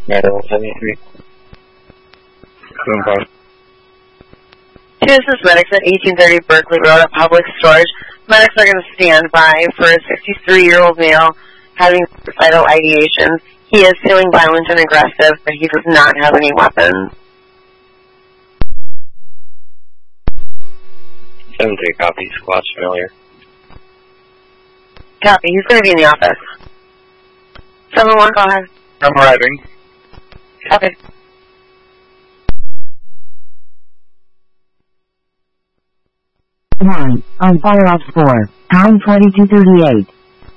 973. This is medics at 1830 Berkeley Road at Public Storage. Medics are going to stand by for a 63-year-old male having suicidal ideation. He is feeling violent and aggressive, but he does not have any weapons. 7-3, copy. Squad's familiar. Copy. He's going to be in the office. 7-1, go ahead. I'm arriving. Okay. On fire off score, pound 2238.